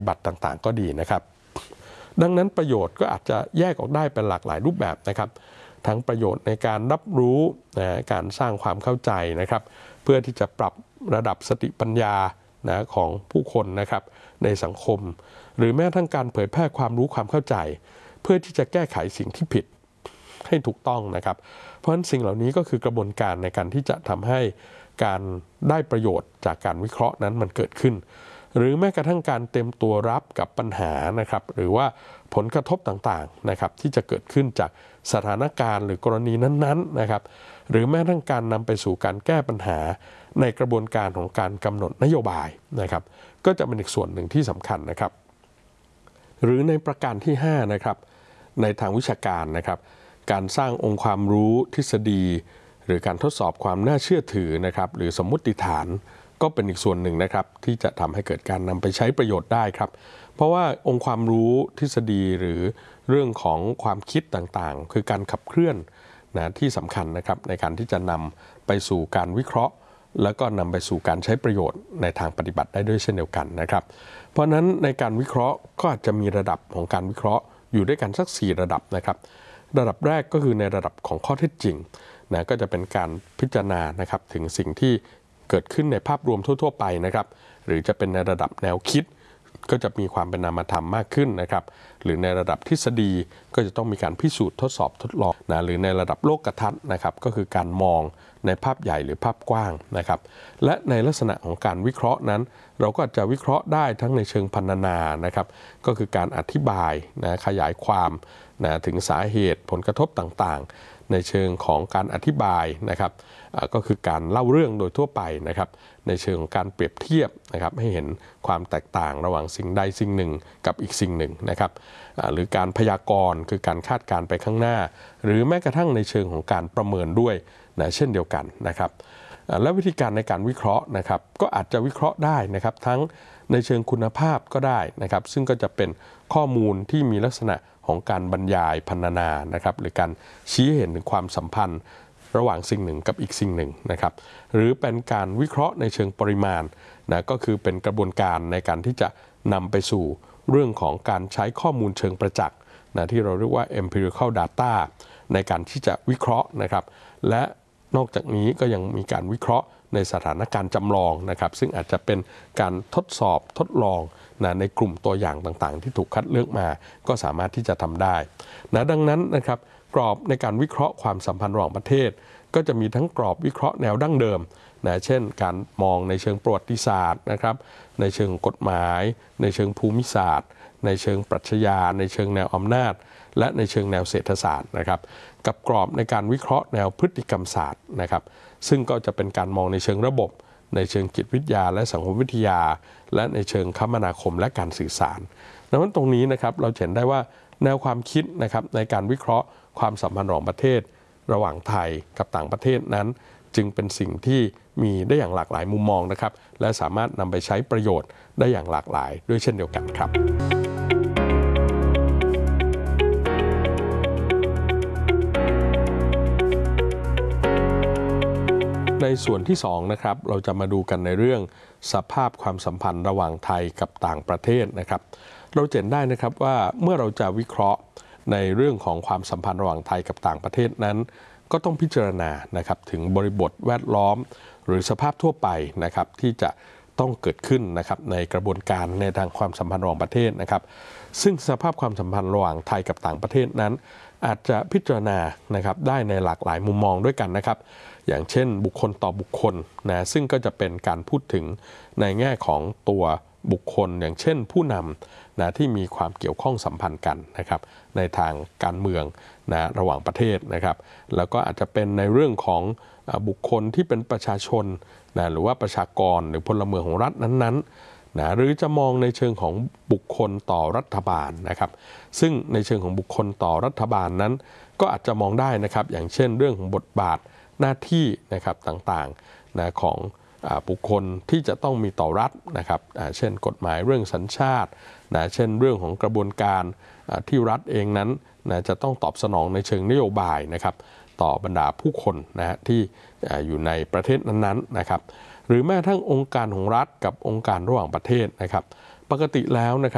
บัตรต่างๆก็ดีนะครับดังนั้นประโยชน์ก็อาจจะแยกออกได้เป็นหลากหลายรูปแบบนะครับทั้งประโยชน์ในการรับรู้การสร้างความเข้าใจนะครับเพื่อที่จะปรับระดับสติปัญญาของผู้คนนะครับในสังคมหรือแม้ทั้งการเผยแพร่ความรู้ความเข้าใจเพื่อที่จะแก้ไขสิ่งที่ผิดให้ถูกต้องนะครับเพราะฉะนั้นสิ่งเหล่านี้ก็คือกระบวนการในการที่จะทำให้การได้ประโยชน์จากการวิเคราะห์นั้นมันเกิดขึ้นหรือแม้กระทั่งการเตรียมตัวรับกับปัญหานะครับหรือว่าผลกระทบต่างๆนะครับที่จะเกิดขึ้นจากสถานการณ์หรือกรณีนั้นๆนะครับหรือแม้กระทั่งการนำไปสู่การแก้ปัญหาในกระบวนการของการกำหนดนโยบายนะครับก็จะเป็นอีกส่วนหนึ่งที่สำคัญนะครับหรือในประการที่5นะครับในทางวิชาการนะครับการสร้างองค์ความรู้ทฤษฎีหรือการทดสอบความน่าเชื่อถือนะครับหรือสมมุติฐานก็เป็นอีกส่วนหนึ่งนะครับที่จะทำให้เกิดการนำไปใช้ประโยชน์ได้ครับเพราะว่าองค์ความรู้ทฤษฎีหรือเรื่องของความคิดต่างๆคือการขับเคลื่อนที่สำคัญนะครับในการที่จะนำไปสู่การวิเคราะห์แล้วก็นำไปสู่การใช้ประโยชน์ในทางปฏิบัติได้ด้วยเช่นเดียวกันนะครับเพราะนั้นในการวิเคราะห์ก็อาจจะมีระดับของการวิเคราะห์อยู่ด้วยกันสัก4ระดับนะครับระดับแรกก็คือในระดับของข้อเท็จจริงก็จะเป็นการพิจารณานะครับถึงสิ่งที่เกิดขึ้นในภาพรวมทั่วๆไปนะครับหรือจะเป็นในระดับแนวคิดก็จะมีความเป็นนามธรรมมากขึ้นนะครับหรือในระดับทฤษฎีก็จะต้องมีการพิสูจน์ทดสอบทดลองหรือในระดับโลกทัศน์นะครับก็คือการมองในภาพใหญ่หรือภาพกว้างนะครับและในลักษณะของการวิเคราะห์นั้นเราก็จะวิเคราะห์ได้ทั้งในเชิงพรรณนานะครับก็คือการอธิบายขยายความถึงสาเหตุผลกระทบต่างๆในเชิงของการอธิบายนะครับก็คือการเล่าเรื่องโดยทั่วไปนะครับในเชิงของการเปรียบเทียบนะครับให้เห็นความแตกต่างระหว่างสิ่งใดสิ่งหนึ่งกับอีกสิ่งหนึ่งนะครับหรือการพยากรณ์คือการคาดการณ์ไปข้างหน้าหรือแม้กระทั่งในเชิงของการประเมินด้วยเช่นเดียวกันนะครับและวิธีการในการวิเคราะห์นะครับก็อาจจะวิเคราะห์ได้นะครับทั้งในเชิงคุณภาพก็ได้นะครับซึ่งก็จะเป็นข้อมูลที่มีลักษณะของการบรรยายพรรณนานะครับหรือการชี้เห็นถึงความสัมพันธ์ระหว่างสิ่งหนึ่งกับอีกสิ่งหนึ่งนะครับหรือเป็นการวิเคราะห์ในเชิงปริมาณก็คือเป็นกระบวนการในการที่จะนำไปสู่เรื่องของการใช้ข้อมูลเชิงประจักษ์ที่เราเรียกว่า empirical data ในการที่จะวิเคราะห์นะครับและนอกจากนี้ก็ยังมีการวิเคราะห์ในสถานการณ์จำลองนะครับซึ่งอาจจะเป็นการทดสอบทดลองในกลุ่มตัวอย่างต่างๆที่ถูกคัดเลือกมาก็สามารถที่จะทำได้ดังนั้นนะครับกรอบในการวิเคราะห์ความสัมพันธ์ระหว่างประเทศก็จะมีทั้งกรอบวิเคราะห์แนวดั้งเดิมเช่นการมองในเชิงประวัติศาสตร์นะครับในเชิงกฎหมายในเชิงภูมิศาสตร์ในเชิงปรัชญาในเชิงแนวอำนาจและในเชิงแนวเศรษฐศาสตร์นะครับกับกรอบในการวิเคราะห์แนวพฤติกรรมศาสตร์นะครับซึ่งก็จะเป็นการมองในเชิงระบบในเชิงจิตวิทยาและสังคมวิทยาและในเชิงคมนาคมและการสื่อสารดังนั้นตรงนี้นะครับเราเห็นได้ว่าแนวความคิดนะครับในการวิเคราะห์ความสัมพันธ์ระหว่างประเทศระหว่างไทยกับต่างประเทศนั้นจึงเป็นสิ่งที่มีได้อย่างหลากหลายมุมมองนะครับและสามารถนำไปใช้ประโยชน์ได้อย่างหลากหลายด้วยเช่นเดียวกันครับในส่วนที่2นะครับเราจะมาดูกันในเรื่องสภาพความสัมพันธ์ระหว่างไทยกับต่างประเทศนะครับเราเห็นได้นะครับว่าเมื่อเราจะวิเคราะห์ในเรื่องของความสัมพันธ์ระหว่างไทยกับต่างประเทศนั้นก็ต้องพิจารณานะครับถึงบริบทแวดล้อมหรือสภาพทั่วไปนะครับที่จะต้องเกิดขึ้นนะครับในกระบวนการในทางความสัมพันธ์ระหว่างประเทศนะครับซึ่งสภาพความสัมพันธ์ระหว่างไทยกับต่างประเทศนั้นอาจจะพิจารณานะครับได้ในหลากหลายมุมมองด้วยกันนะครับอย่างเช่นบุคคลต่อบุคคลซึ่งก็จะเป็นการพูดถึงในแง่ของตัวบุคคลอย่างเช่นผู้นำที่มีความเกี่ยวข้องสัมพันธ์กันนะครับในทางการเมืองระหว่างประเทศนะครับแล้วก็อาจจะเป็นในเรื่องของบุคคลที่เป็นประชาชนหรือว่าประชากรหรือพลเมืองของรัฐนั้นๆหรือจะมองในเชิงของบุคคลต่อรัฐบาลนะครับซึ่งในเชิงของบุคคลต่อรัฐบาลนั้นก็อาจจะมองได้นะครับอย่างเช่นเรื่องของบทบาทหน้าที่นะครับต่างๆของบุคคลที่จะต้องมีต่อรัฐนะครับเช่นกฎหมายเรื่องสัญชาติเช่นเรื่องของกระบวนการที่รัฐเองนั้นจะต้องตอบสนองในเชิงนโยบายนะครับต่อบรรดาผู้คนที่อยู่ในประเทศนั้นๆนะครับหรือแม้ทั้งองค์การของรัฐกับองค์การระหว่างประเทศนะครับปกติแล้วนะครับ